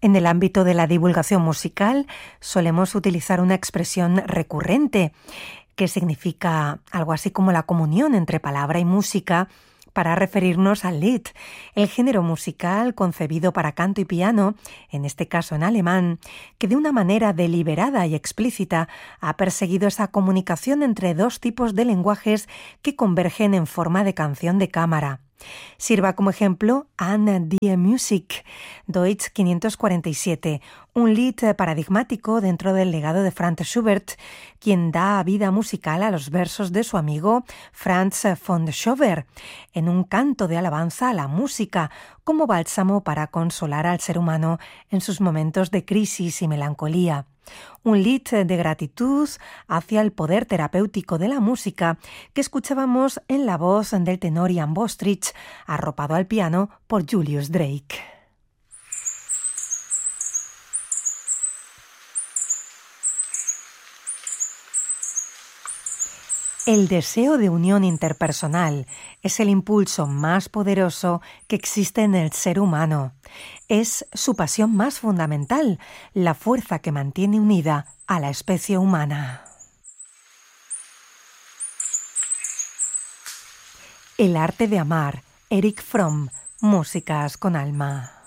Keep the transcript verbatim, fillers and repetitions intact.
En el ámbito de la divulgación musical solemos utilizar una expresión recurrente que significa algo así como la comunión entre palabra y música para referirnos al Lied, el género musical concebido para canto y piano, en este caso en alemán, que de una manera deliberada y explícita ha perseguido esa comunicación entre dos tipos de lenguajes que convergen en forma de canción de cámara. Sirva como ejemplo An die Musik, Deutsch quinientos cuarenta y siete, un Lied paradigmático dentro del legado de Franz Schubert, quien da vida musical a los versos de su amigo Franz von Schober, en un canto de alabanza a la música, como bálsamo para consolar al ser humano en sus momentos de crisis y melancolía. Un Lied de gratitud hacia el poder terapéutico de la música que escuchábamos en la voz del tenor Ian Bostrich, arropado al piano por Julius Drake. El deseo de unión interpersonal es el impulso más poderoso que existe en el ser humano. Es su pasión más fundamental, la fuerza que mantiene unida a la especie humana. El arte de amar, Erich Fromm, Músicas con alma.